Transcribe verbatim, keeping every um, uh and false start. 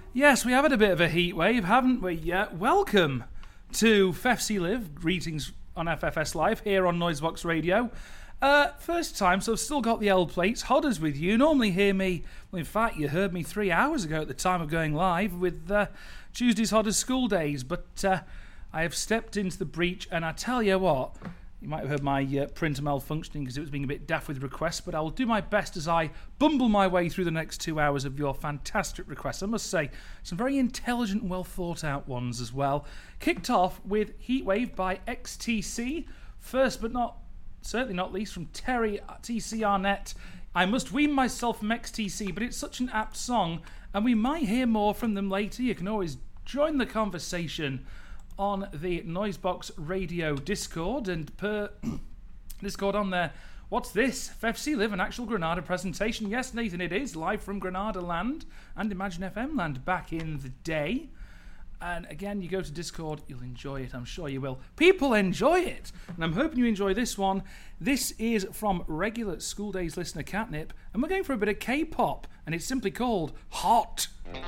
Yes, we have had a bit of a heat wave, haven't we? Uh, welcome to F F C Live. Greetings on F F S Live here on Noisebox Radio. Uh, first time, so I've still got the L plates. Hodders with you. Normally hear me, well, in fact, you heard me three hours ago at the time of going live with uh, Tuesday's Hodders School Days, but uh, I have stepped into the breach, and I tell you what, you might have heard my uh, printer malfunctioning because it was being a bit daft with requests, but I will do my best as I bumble my way through the next two hours of your fantastic requests. I must say, some very intelligent and well thought out ones as well. Kicked off with Heatwave by X T C. First but not, certainly not least, from Terry T C Arnett. I must wean myself from X T C, but it's such an apt song, and we might hear more from them later. You can always join the conversation on the Noisebox Radio Discord, and per Discord on there, what's this? F F C Live, an actual Granada presentation. Yes, Nathan, it is live from Granada land and Imagine F M land back in the day. And again, you go to Discord, you'll enjoy it, I'm sure you will. People enjoy it, and I'm hoping you enjoy this one. This is from regular School Days listener Catnip, and we're going for a bit of K-pop, and it's simply called Hot.